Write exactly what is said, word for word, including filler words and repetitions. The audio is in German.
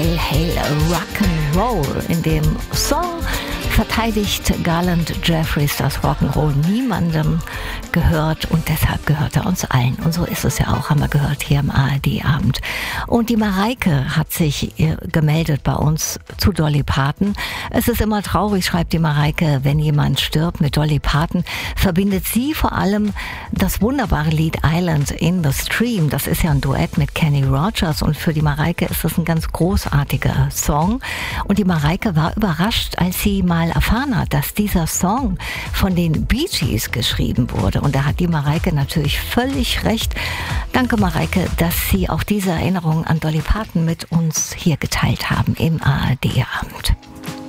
Hail, Hail, Rock'n'Roll. In dem Song verteidigt Garland Jeffries, dass Rock'n'Roll niemandem gehört und deshalb gehört er uns allen. Und so ist es ja auch, haben wir gehört hier im A R D-Abend. Und die Mareike hat sich gemeldet bei uns zu Dolly Parton. Es ist immer traurig, schreibt die Mareike, wenn jemand stirbt. Mit Dolly Parton verbindet sie vor allem das wunderbare Lied Island in the Stream. Das ist ja ein Duett mit Kenny Rogers und für die Mareike ist das ein ganz großartiger Song. Und die Mareike war überrascht, als sie mal erfahren hat, dass dieser Song von den Bee Gees geschrieben wurde. Und da hat die Mareike natürlich völlig recht. Danke, Mareike, dass Sie auch diese Erinnerung an Dolly Parton mit uns hier geteilt haben im A R D-Abend.